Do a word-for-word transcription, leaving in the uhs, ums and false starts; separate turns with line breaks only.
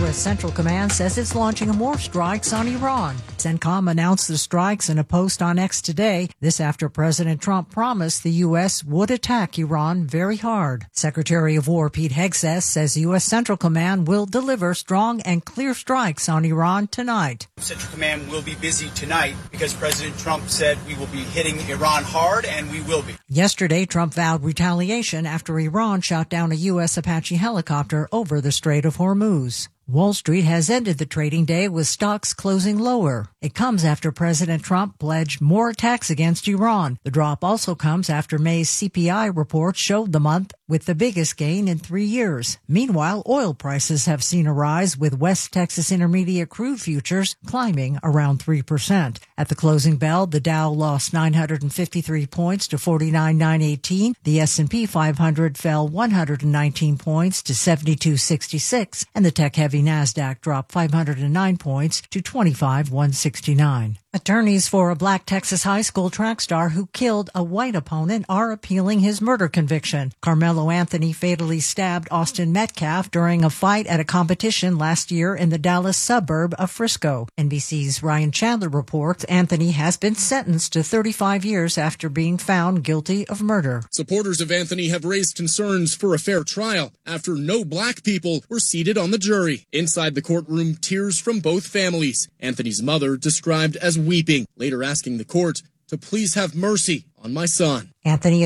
U S. Central Command says it's launching more strikes on Iran. CENTCOM announced the strikes in a post on X today. This after President Trump promised the U S would attack Iran very hard. Secretary of War Pete Hegseth says U S. Central Command will deliver strong and clear strikes on Iran tonight.
Central Command will be busy tonight because President Trump said we will be hitting Iran hard, and we will be.
Yesterday, Trump vowed retaliation after Iran shot down a U S. Apache helicopter over the Strait of Hormuz. Wall Street has ended the trading day with stocks closing lower. It comes after President Trump pledged more attacks against Iran. The drop also comes after May's C P I report showed the month with the biggest gain in three years. Meanwhile, oil prices have seen a rise, with West Texas Intermediate crude futures climbing around three percent. At the closing bell, the Dow lost nine hundred fifty-three points to forty-nine thousand nine hundred eighteen. The S and P five hundred fell one hundred nineteen points to seventy-two sixty-six, and the tech-heavy NASDAQ dropped five hundred nine points to twenty-five thousand one hundred sixty-nine. Attorneys for a black Texas high school track star who killed a white opponent are appealing his murder conviction. Carmelo Anthony fatally stabbed Austin Metcalf during a fight at a competition last year in the Dallas suburb of Frisco. N B C's Ryan Chandler reports Anthony has been sentenced to thirty-five years after being found guilty of murder.
Supporters of Anthony have raised concerns for a fair trial after no black people were seated on the jury. Inside the courtroom, tears from both families. Anthony's mother described as weeping, later asking the court to please have mercy on my son.
Anthony